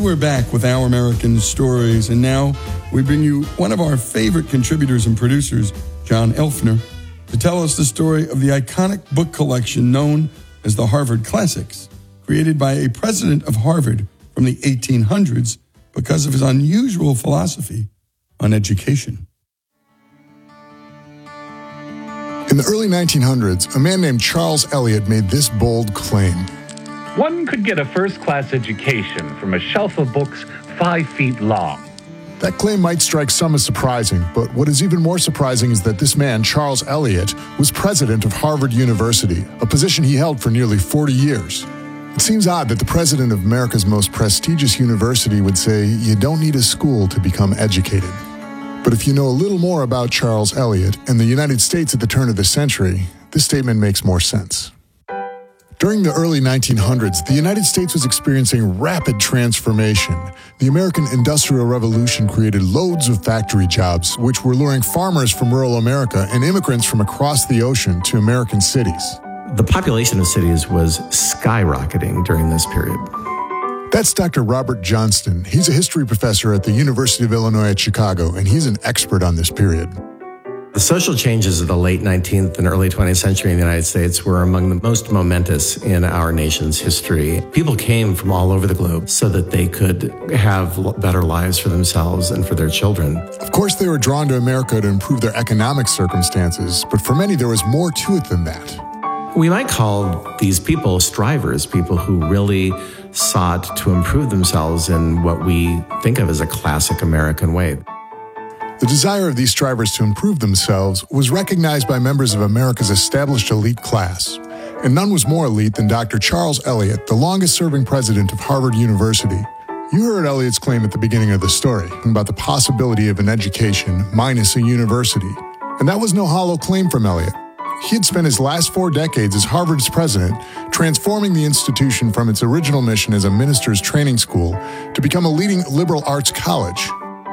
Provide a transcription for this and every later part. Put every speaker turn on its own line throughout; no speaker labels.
we're back with Our American Stories, and now we bring you one of our favorite contributors and producers, John Elfner, to tell us the story of the iconic book collection known as the Harvard Classics, created by a president of Harvard from the 1800s because of his unusual philosophy on education.
In the early 1900s, a man named Charles Eliot made this bold claim.
One could get a first-class education from a shelf of books 5 feet long.
That claim might strike some as surprising, but what is even more surprising is that this man, Charles Eliot, was president of Harvard University, a position he held for nearly 40 years. It seems odd that the president of America's most prestigious university would say you don't need a school to become educated. But if you know a little more about Charles Eliot and the United States at the turn of the century, this statement makes more sense. During the early 1900s, the United States was experiencing rapid transformation. The American Industrial Revolution created loads of factory jobs, which were luring farmers from rural America and immigrants from across the ocean to American cities.
The population of cities was skyrocketing during this period.
That's Dr. Robert Johnston. He's a history professor at the University of Illinois at Chicago, and he's an expert on this period.
The social changes of the late 19th and early 20th century in the United States were among the most momentous in our nation's history. People came from all over the globe so that they could have better lives for themselves and for their children.
Of course, they were drawn to America to improve their economic circumstances, but for many, there was more to it than that.
We might call these people strivers, people who really sought to improve themselves in what we think of as a classic American way.
The desire of these strivers to improve themselves was recognized by members of America's established elite class. And none was more elite than Dr. Charles Eliot, the longest-serving president of Harvard University. You heard Eliot's claim at the beginning of the story about the possibility of an education minus a university. And that was no hollow claim from Eliot. He had spent his last 4 decades as Harvard's president, transforming the institution from its original mission as a minister's training school to become a leading liberal arts college.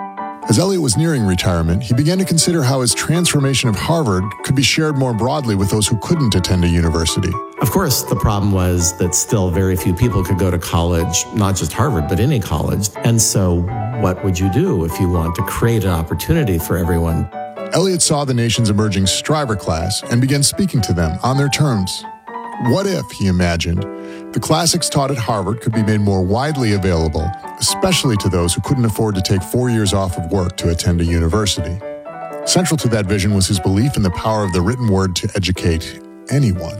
As Eliot was nearing retirement, he began to consider how his transformation of Harvard could be shared more broadly with those who couldn't attend a university.
Of course, the problem was that still very few people could go to college, not just Harvard, but any college. And so what would you do if you want to create an opportunity for everyone?
Eliot saw the nation's emerging striver class and began speaking to them on their terms. What if, he imagined, the classics taught at Harvard could be made more widely available, especially to those who couldn't afford to take 4 years off of work to attend a university? Central to that vision was his belief in the power of the written word to educate anyone.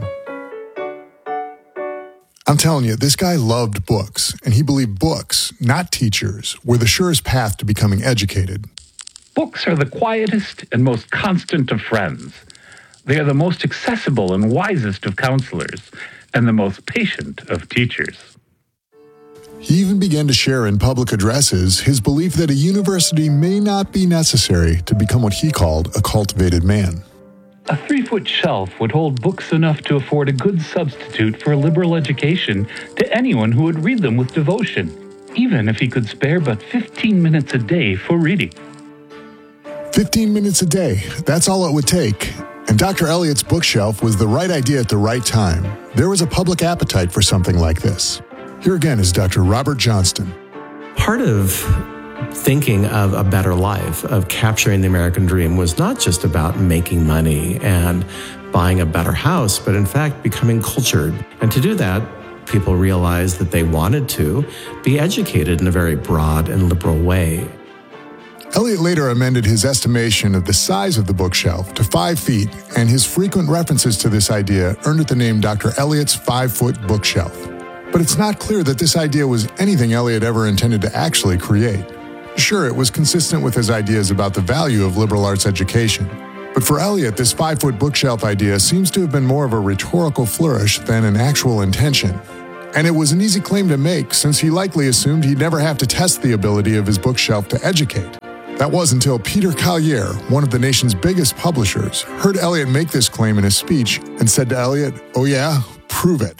I'm telling you, this guy loved books, and he believed books, not teachers, were the surest path to becoming educated.
Books are the quietest and most constant of friends. They are the most accessible and wisest of counselors, and the most patient of teachers.
He even began to share in public addresses his belief that a university may not be necessary to become what he called a cultivated man.
A 3-foot shelf would hold books enough to afford a good substitute for a liberal education to anyone who would read them with devotion, even if he could spare but 15 minutes a day for reading.
15 minutes a day, that's all it would take. And Dr. Eliot's bookshelf was the right idea at the right time. There was a public appetite for something like this. Here again is Dr. Robert Johnston.
Part of thinking of a better life, of capturing the American dream, was not just about making money and buying a better house, but in fact becoming cultured. And to do that, people realized that they wanted to be educated in a very broad and liberal way.
Eliot later amended his estimation of the size of the bookshelf to 5 feet, and his frequent references to this idea earned it the name Dr. Eliot's 5-foot bookshelf. But it's not clear that this idea was anything Eliot ever intended to actually create. Sure, it was consistent with his ideas about the value of liberal arts education. But for Eliot, this 5-foot bookshelf idea seems to have been more of a rhetorical flourish than an actual intention. And it was an easy claim to make, since he likely assumed he'd never have to test the ability of his bookshelf to educate. That was until Peter Collier, one of the nation's biggest publishers, heard Eliot make this claim in a speech and said to Eliot, "Oh yeah, prove it."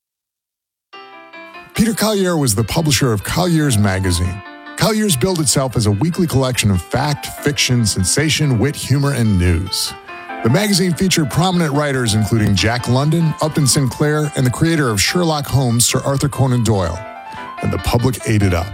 Peter Collier was the publisher of Collier's magazine. Collier's billed itself as a weekly collection of fact, fiction, sensation, wit, humor, and news. The magazine featured prominent writers including Jack London, Upton Sinclair, and the creator of Sherlock Holmes, Sir Arthur Conan Doyle. And the public ate it up.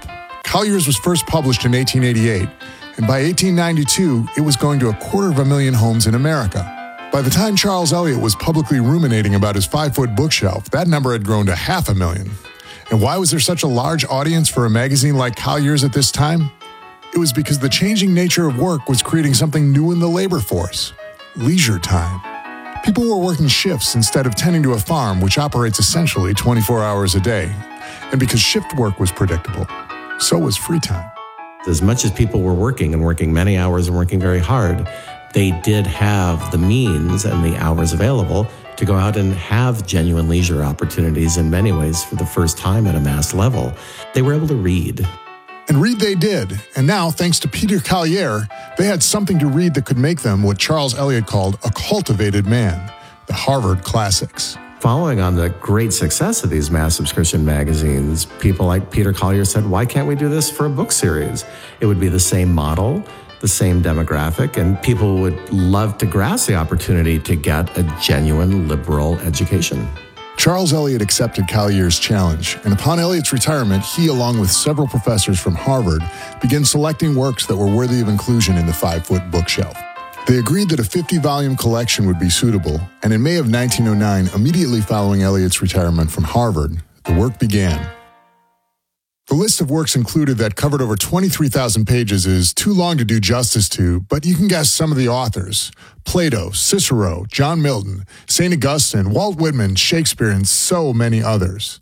Collier's was first published in 1888, and by 1892, it was going to 250,000 homes in America. By the time Charles Eliot was publicly ruminating about his 5-foot bookshelf, that number had grown to 500,000. And why was there such a large audience for a magazine like Collier's at this time? It was because the changing nature of work was creating something new in the labor force: leisure time. People were working shifts instead of tending to a farm, which operates essentially 24 hours a day. And because shift work was predictable, so was free time.
As much as people were working and working many hours and working very hard, they did have the means and the hours available to go out and have genuine leisure opportunities in many ways for the first time at a mass level. They were able to read.
And read they did. And now, thanks to Peter Collier, they had something to read that could make them what Charles Eliot called a cultivated man, the Harvard Classics.
Following on the great success of these mass subscription magazines, people like Peter Collier said, why can't we do this for a book series? It would be the same model, the same demographic, and people would love to grasp the opportunity to get a genuine liberal education.
Charles Eliot accepted Collier's challenge, and upon Eliot's retirement, he, along with several professors from Harvard, began selecting works that were worthy of inclusion in the 5-foot bookshelf. They agreed that a 50-volume collection would be suitable, and in May of 1909, immediately following Eliot's retirement from Harvard, the work began. The list of works included that covered over 23,000 pages is too long to do justice to, but you can guess some of the authors: Plato, Cicero, John Milton, St. Augustine, Walt Whitman, Shakespeare, and so many others.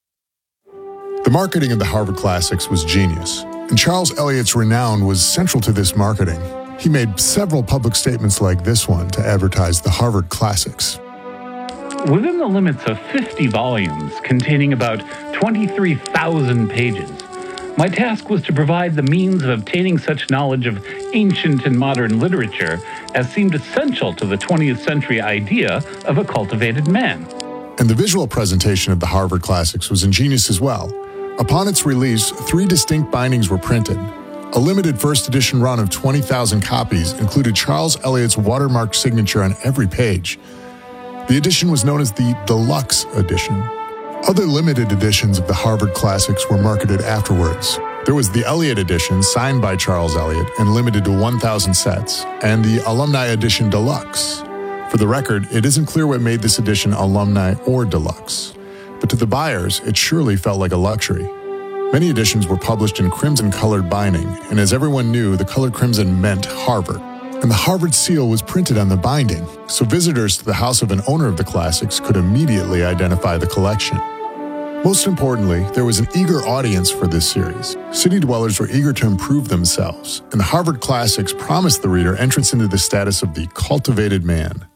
The marketing of the Harvard Classics was genius, and Charles Eliot's renown was central to this marketing. He made several public statements like this one to advertise the Harvard Classics.
Within the limits of 50 volumes containing about 23,000 pages, my task was to provide the means of obtaining such knowledge of ancient and modern literature as seemed essential to the 20th century idea of a cultivated man.
And the visual presentation of the Harvard Classics was ingenious as well. Upon its release, 3 distinct bindings were printed. A limited first edition run of 20,000 copies included Charles Eliot's watermark signature on every page. The edition was known as the Deluxe Edition. Other limited editions of the Harvard Classics were marketed afterwards. There was the Eliot Edition, signed by Charles Eliot and limited to 1,000 sets, and the Alumni Edition Deluxe. For the record, it isn't clear what made this edition alumni or deluxe, but to the buyers, it surely felt like a luxury. Many editions were published in crimson-colored binding, and as everyone knew, the color crimson meant Harvard. And the Harvard seal was printed on the binding, so visitors to the house of an owner of the classics could immediately identify the collection. Most importantly, there was an eager audience for this series. City dwellers were eager to improve themselves, and the Harvard Classics promised the reader entrance into the status of the cultivated man.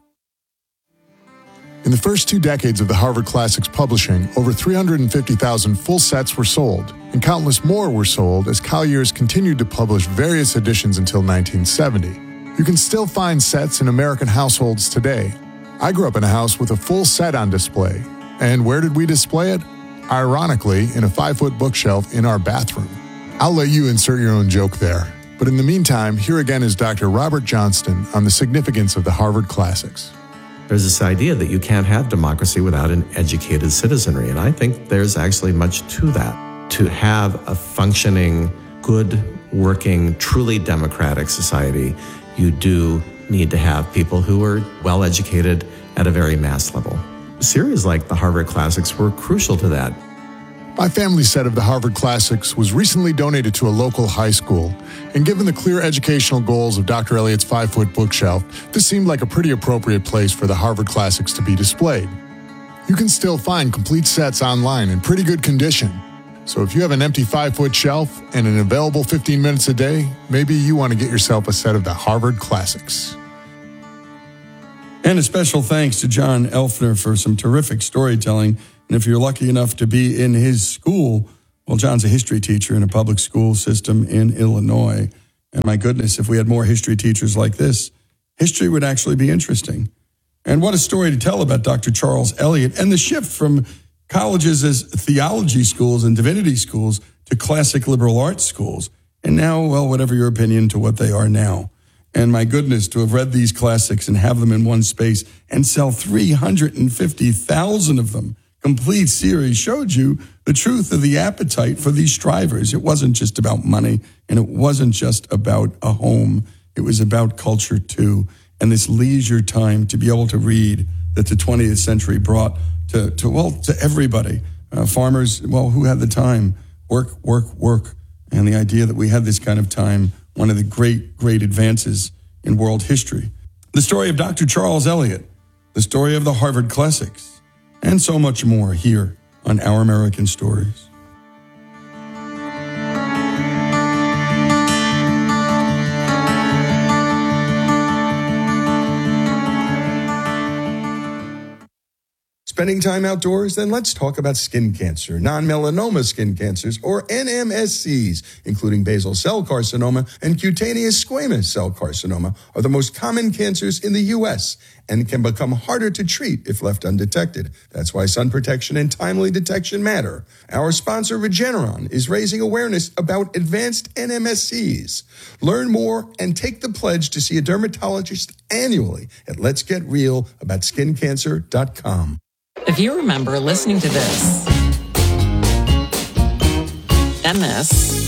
In the first 2 decades of the Harvard Classics publishing, over 350,000 full sets were sold, and countless more were sold as Collier's continued to publish various editions until 1970. You can still find sets in American households today. I grew up in a house with a full set on display. And where did we display it? Ironically, in a 5-foot bookshelf in our bathroom. I'll let you insert your own joke there. But in the meantime, here again is Dr. Robert Johnston on the significance of the Harvard Classics.
There's this idea that you can't have democracy without an educated citizenry, and I think there's actually much to that. To have a functioning, good, working, truly democratic society, you do need to have people who are well-educated at a very mass level. Series like the Harvard Classics were crucial to that.
My family set of the Harvard Classics was recently donated to a local high school, and given the clear educational goals of Dr. Eliot's 5-foot bookshelf, this seemed like a pretty appropriate place for the Harvard Classics to be displayed. You can still find complete sets online in pretty good condition. So if you have an empty 5-foot shelf and an available 15 minutes a day, maybe you want to get yourself a set of the Harvard Classics.
And a special thanks to John Elfner for some terrific storytelling. And if you're lucky enough to be in his school, well, John's a history teacher in a public school system in Illinois. And my goodness, if we had more history teachers like this, history would actually be interesting. And what a story to tell about Dr. Charles Eliot and the shift from colleges as theology schools and divinity schools to classic liberal arts schools. And now, well, whatever your opinion, to what they are now. And my goodness, to have read these classics and have them in one space and sell 350,000 of them complete series showed you the truth of the appetite for these strivers. It wasn't just about money, and it wasn't just about a home. It was about culture too, and this leisure time to be able to read that the 20th century brought to everybody. Farmers, who had the time? Work. And the idea that we had this kind of time, one of the great advances in world history. The story of Dr. Charles Eliot, the story of the Harvard Classics, and so much more here on Our American Stories. Spending time outdoors? Then let's talk about skin cancer, non-melanoma skin cancers, or NMSCs, including basal cell carcinoma and cutaneous squamous cell carcinoma, are the most common cancers in the U.S. and can become harder to treat if left undetected. That's why sun protection and timely detection matter. Our sponsor, Regeneron, is raising awareness about advanced NMSCs. Learn more and take the pledge to see a dermatologist annually at letsgetrealaboutSkinCancer.com.
If you remember listening to this, and this,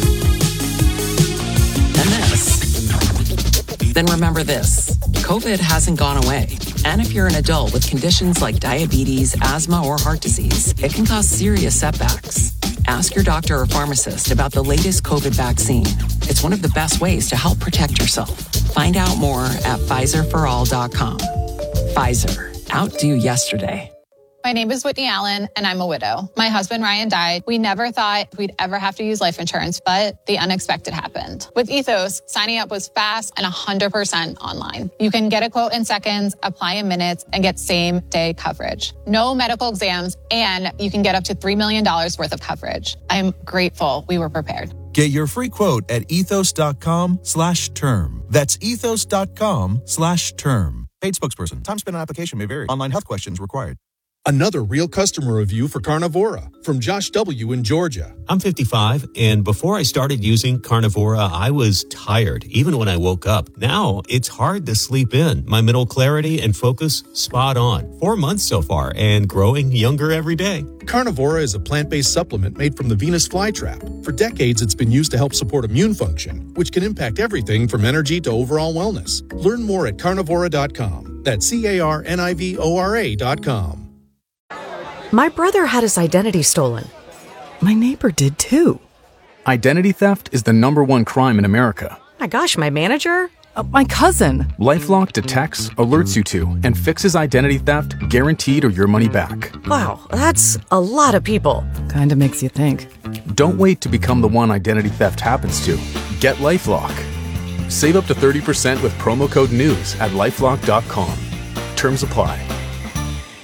then remember this. COVID hasn't gone away. And if you're an adult with conditions like diabetes, asthma, or heart disease, it can cause serious setbacks. Ask your doctor or pharmacist about the latest COVID vaccine. It's one of the best ways to help protect yourself. Find out more at PfizerForAll.com. Pfizer, outdo yesterday.
My name is Whitney Allen, and I'm a widow. My husband, Ryan, died. We never thought we'd ever have to use life insurance, but the unexpected happened. With Ethos, signing up was fast and 100% online. You can get a quote in seconds, apply in minutes, and get same-day coverage. No medical exams, and you can get up to $3 million worth of coverage. I'm grateful we were prepared.
Get your free quote at ethos.com/term. That's ethos.com/term. Paid spokesperson. Time spent on application may vary. Online health questions required.
Another real customer review for Carnivora from Josh W. in Georgia.
I'm 55, and before I started using Carnivora, I was tired, even when I woke up. Now, it's hard to sleep in. My mental clarity and focus, spot on. 4 months so far, and growing younger every day.
Carnivora is a plant-based supplement made from the Venus flytrap. For decades, it's been used to help support immune function, which can impact everything from energy to overall wellness. Learn more at carnivora.com. That's CARNIVORA.com.
My brother had his identity stolen. My neighbor did too.
Identity theft is the #1 crime in America.
My gosh, my manager? My cousin.
LifeLock detects, alerts you to, and fixes identity theft guaranteed or your money back.
Wow, that's a lot of people.
Kinda makes you think.
Don't wait to become the one identity theft happens to. Get LifeLock. Save up to 30% with promo code NEWS at LifeLock.com. Terms apply.